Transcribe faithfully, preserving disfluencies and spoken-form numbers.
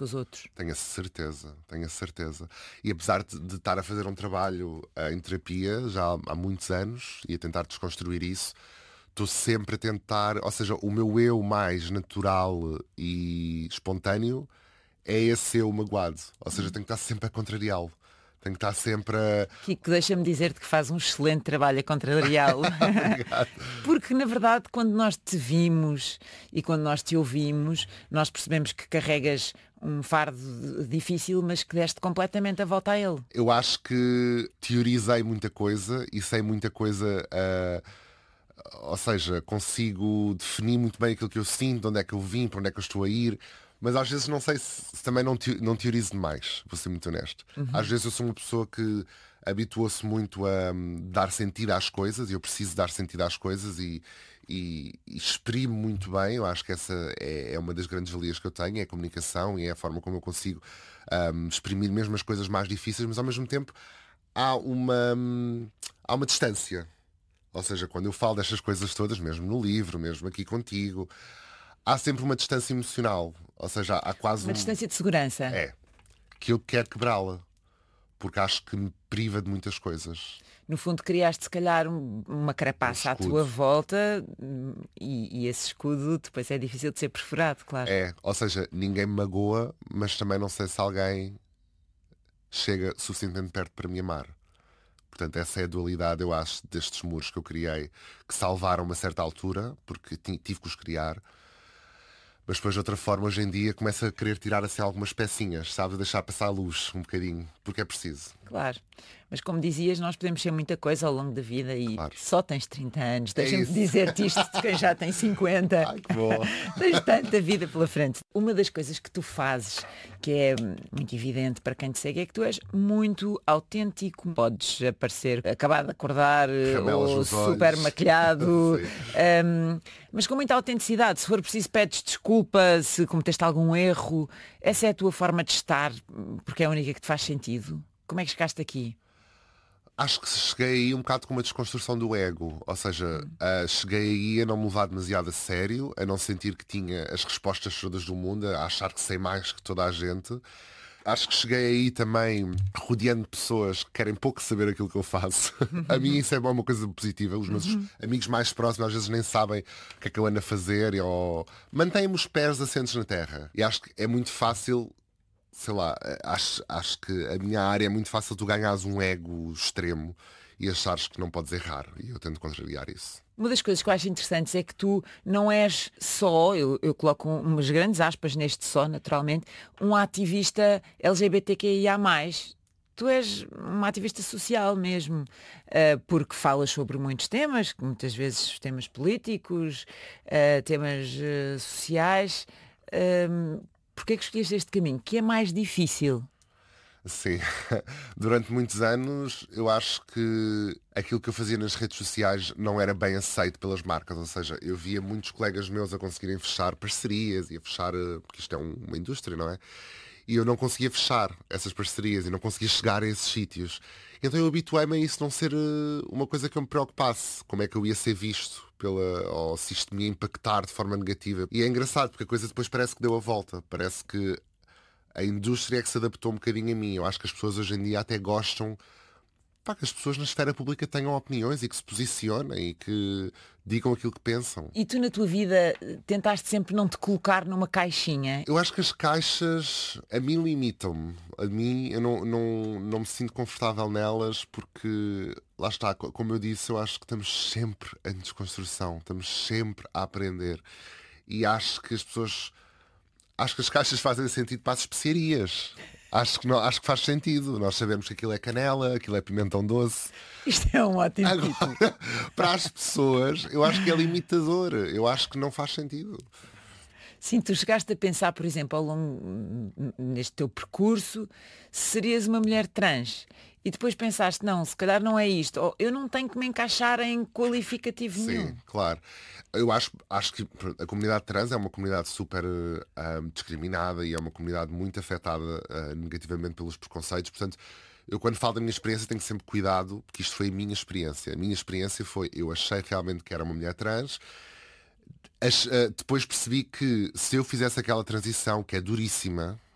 com os outros. Tenho a certeza, tenho a certeza. E apesar de, de estar a fazer um trabalho uh, em terapia já há, há muitos anos e a tentar desconstruir isso, estou sempre a tentar, ou seja, o meu eu mais natural e espontâneo é esse eu magoado. Ou seja, tenho que estar sempre a contrariá-lo. Tenho que estar sempre a... Kiko, deixa-me dizer-te que faz um excelente trabalho a contrariá-lo. Porque, na verdade, quando nós te vimos e quando nós te ouvimos, nós percebemos que carregas um fardo difícil, mas que deste completamente a volta a ele. Eu acho que teorizei muita coisa e sei muita coisa... Uh... Ou seja, consigo definir muito bem aquilo que eu sinto, de onde é que eu vim, para onde é que eu estou a ir. Mas às vezes não sei se, se também não, te, não teorizo demais, vou ser muito honesto. Uhum. Às vezes eu sou uma pessoa que habituou-se muito a um, dar sentido às coisas, e eu preciso dar sentido às coisas e, e, e exprimo muito bem. Eu acho que essa é, é uma das grandes valias que eu tenho, é a comunicação e é a forma como eu consigo um, exprimir mesmo as coisas mais difíceis, mas ao mesmo tempo há uma, um, há uma distância. Ou seja, quando eu falo destas coisas todas, mesmo no livro, mesmo aqui contigo, há sempre uma distância emocional. Ou seja, há quase uma um... distância de segurança. É. Que eu quero quebrá-la. Porque acho que me priva de muitas coisas. No fundo, criaste, se calhar, uma carapaça um à tua volta e, e esse escudo depois é difícil de ser perfurado, claro. É. Ou seja, ninguém me magoa, mas também não sei se alguém chega suficientemente perto para me amar. Portanto, essa é a dualidade, eu acho, destes muros que eu criei, que salvaram uma certa altura, porque tive que os criar. Mas depois, de outra forma, hoje em dia, começo a querer tirar assim algumas pecinhas, sabe? Deixar passar a luz um bocadinho, porque é preciso. Claro. Mas como dizias, nós podemos ser muita coisa ao longo da vida e claro. Só tens trinta anos. Deixa-me é dizer-te isto de quem já tem cinquenta. Ai, que bom. Tens tanta vida pela frente. Uma das coisas que tu fazes, que é muito evidente para quem te segue, é que tu és muito autêntico. Podes aparecer acabado de acordar Ramelas ou super olhos. maquilhado, um, mas com muita autenticidade. Se for preciso, pedes desculpa se cometeste algum erro. Essa é a tua forma de estar, porque é a única que te faz sentido. Como é que chegaste aqui? Acho que cheguei aí um bocado com uma desconstrução do ego. Ou seja, uh, cheguei aí a não me levar demasiado a sério, a não sentir que tinha as respostas todas do mundo, a achar que sei mais que toda a gente. Acho que cheguei aí também rodeando pessoas que querem pouco saber aquilo que eu faço. A mim isso é uma coisa positiva. Os meus uhum. amigos mais próximos às vezes nem sabem o que é que eu ando a fazer. Ou... mantém-me os pés assentos na terra. E acho que é muito fácil... sei lá, acho, acho que a minha área é muito fácil tu ganhares um ego extremo e achares que não podes errar. E eu tento contrariar isso. Uma das coisas que eu acho interessantes é que tu não és só, eu, eu coloco umas grandes aspas neste só, naturalmente, um ativista L G B T Q I A mais. Tu és uma ativista social mesmo, uh, porque falas sobre muitos temas, muitas vezes temas políticos, uh, temas uh, sociais. Uh, Porquê é que escolheste este caminho? Que é mais difícil? Sim. Durante muitos anos eu acho que aquilo que eu fazia nas redes sociais não era bem aceito pelas marcas. Ou seja, eu via muitos colegas meus a conseguirem fechar parcerias e a fechar, porque isto é um, uma indústria, não é? E eu não conseguia fechar essas parcerias e não conseguia chegar a esses sítios. Então eu habituei-me a isso não ser uma coisa que eu me preocupasse. Como é que eu ia ser visto? Pela, ou se isto me ia impactar de forma negativa. E é engraçado porque a coisa depois parece que deu a volta. Parece que a indústria é que se adaptou um bocadinho a mim. Eu acho que as pessoas hoje em dia até gostam, pá, que as pessoas na esfera pública tenham opiniões e que se posicionem e que digam aquilo que pensam. E tu na tua vida tentaste sempre não te colocar numa caixinha? Eu acho que as caixas a mim limitam-me. A mim eu não, não, não me sinto confortável nelas porque, lá está, como eu disse, eu acho que estamos sempre em desconstrução, estamos sempre a aprender. E acho que as pessoas... Acho que as caixas fazem sentido para as especiarias. Acho que, não, acho que faz sentido. Nós sabemos que aquilo é canela, aquilo é pimentão doce. Isto é um ótimo Agora, título. para as pessoas, eu acho que é limitador. Eu acho que não faz sentido. Sim, tu chegaste a pensar, por exemplo, ao longo neste teu percurso, se serias uma mulher trans. E depois pensaste, não, se calhar não é isto. Ou eu não tenho que me encaixar em qualificativo Sim, nenhum. Sim, claro. Eu acho, acho que a comunidade trans é uma comunidade super uh, discriminada e é uma comunidade muito afetada uh, negativamente pelos preconceitos. Portanto, eu quando falo da minha experiência tenho sempre cuidado, porque isto foi a minha experiência. A minha experiência foi, eu achei realmente que era uma mulher trans. Ach, uh, depois percebi que se eu fizesse aquela transição, que é duríssima,